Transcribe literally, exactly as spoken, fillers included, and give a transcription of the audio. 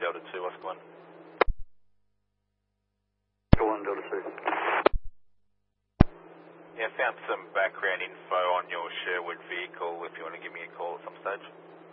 Delta two, Oscar one. Oscar one, Delta two. Yeah, found some background info on your Sherwood vehicle if you want to give me a call at some stage.